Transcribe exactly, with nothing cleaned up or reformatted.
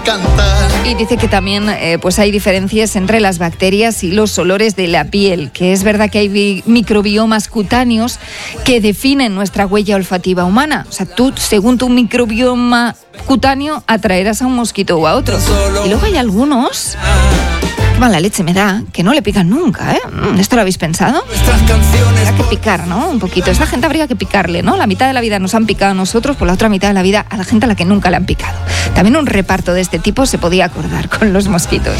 Y dice que también eh, pues hay diferencias entre las bacterias y los olores de la piel, que es verdad que hay bi- microbiomas cutáneos que definen nuestra huella olfativa humana. O sea, tú, según tu microbioma cutáneo, atraerás a un mosquito o a otro. Y luego hay algunos, qué mala leche me da, que no le pican nunca, ¿eh? ¿Esto lo habéis pensado? Habría que picar, ¿no? Un poquito. Esta gente habría que picarle, ¿no? La mitad de la vida nos han picado a nosotros, por la otra mitad de la vida a la gente a la que nunca le han picado. También un reparto de este tipo se podía acordar con los mosquitos.